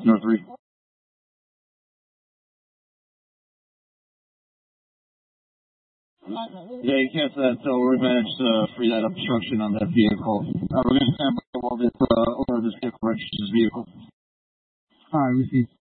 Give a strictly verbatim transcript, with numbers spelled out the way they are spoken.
North three. Yeah, you can't say that, so we managed to free that obstruction on that vehicle. Uh, we're going to stand by while this uh, owner of this vehicle registers his vehicle. All right, we see.